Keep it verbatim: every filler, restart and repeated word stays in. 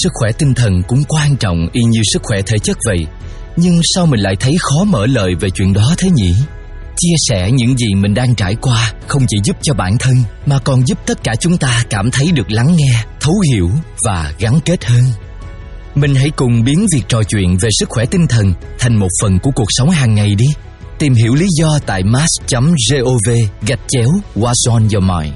sức khỏe tinh thần cũng quan trọng y như sức khỏe thể chất vậy. Nhưng sao mình lại thấy khó mở lời về chuyện đó thế nhỉ? Chia sẻ những gì mình đang trải qua không chỉ giúp cho bản thân mà còn giúp tất cả chúng ta cảm thấy được lắng nghe, thấu hiểu và gắn kết hơn. Mình hãy cùng biến việc trò chuyện về sức khỏe tinh thần thành một phần của cuộc sống hàng ngày đi. Tìm hiểu lý do tại mass chấm gov gạch chéo What's on your mind.